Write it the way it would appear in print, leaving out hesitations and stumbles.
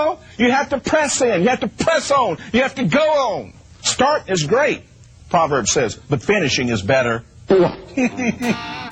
know? You have to press in. You have to press on. You have to go on. Start is great, Proverbs says, but finishing is better.